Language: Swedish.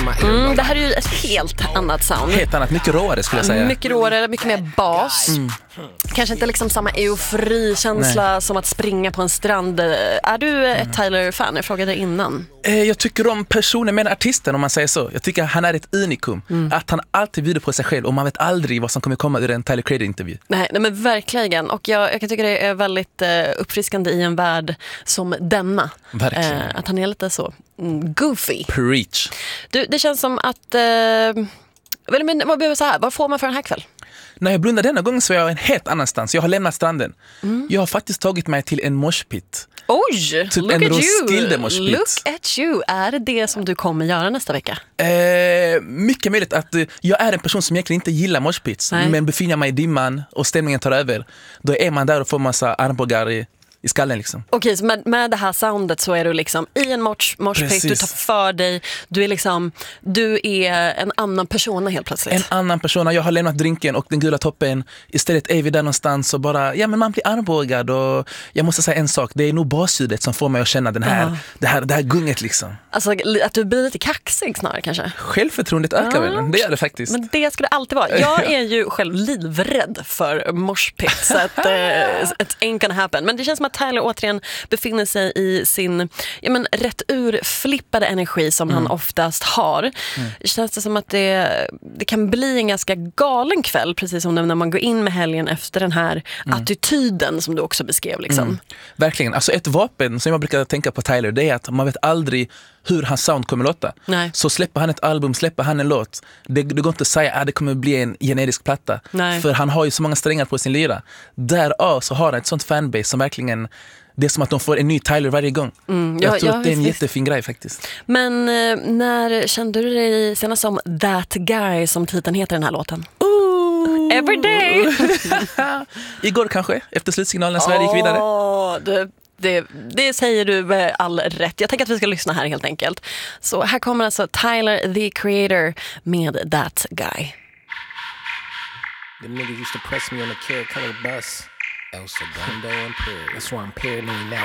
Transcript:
Det här är ju ett helt annat sound. Helt annat, mycket råare skulle jag säga. Mycket råare, mycket mer bas. Kanske inte liksom samma euforikänsla som att springa på en strand. Är du ett Tyler-fan? Jag frågade innan. Jag tycker om personen med artisten, om man säger så. Jag tycker han är ett unikum. Att han alltid bjuder på sig själv och man vet aldrig vad som kommer komma ur en Tyler Creator-intervju. Nej, men verkligen. Och jag kan tycka det är väldigt uppfriskande i en värld som denna. Verkligen. Att han är lite så goofy. Preach. Du, det känns som att... men vad behöver så här? Vad får man för den här kväll? När jag blundar denna gången så är jag en helt annanstans. Jag har lämnat stranden. Jag har faktiskt tagit mig till en moshpit. Oj, Typ look en at you. Roskilde moshpit. Look at you. Är det som du kommer göra nästa vecka? Mycket möjligt att jag är en person som egentligen inte gillar moshpits. Men befinner jag mig i dimman och stämningen tar över, då är man där och får massa armbågar i skallen liksom. Okej, så med det här soundet så är du liksom i en moshpit, du tar för dig, du är en annan person helt plötsligt. En annan person, jag har lämnat drinken och den gula toppen. Istället är vi där någonstans och bara, men man blir armbågad. Och jag måste säga en sak, det är nog basljudet som får mig att känna det här gunget liksom. Alltså att du blir lite kaxig snarare kanske. Självförtroendet ökar väl, det gör det faktiskt. Men det ska det alltid vara. Jag är ju själv livrädd för moshpits, så att it ain't gonna happen. Men det känns som att Tyler återigen befinner sig i sin rätt urflippade energi som han oftast har. Känns det som att det kan bli en ganska galen kväll, precis som när man går in med helgen efter den här attityden som du också beskrev liksom. Verkligen, alltså ett vapen som jag brukar tänka på Tyler, det är att man vet aldrig hur hans sound kommer låta. Nej. Så släpper han ett album, släpper han en låt, det går inte att säga att det kommer bli en generisk platta. Nej. För han har ju så många strängar på sin lyra. Därav så har han ett sånt fanbase som verkligen, det är som att de får en ny Tyler varje gång. Jag tror att det är en jättefin grej faktiskt. Men när kände du dig senast som That Guy, som titeln heter den här låten? Every day! Igår kanske, efter slutsignalen Sverige gick vidare. Det säger du med all rätt. Jag tänker att vi ska lyssna här helt enkelt. Så här kommer alltså Tyler, the Creator, med That Guy. The nigga used to press me on the Carrot Color bus. El Segundo impaired. That's why I'm paranoid now.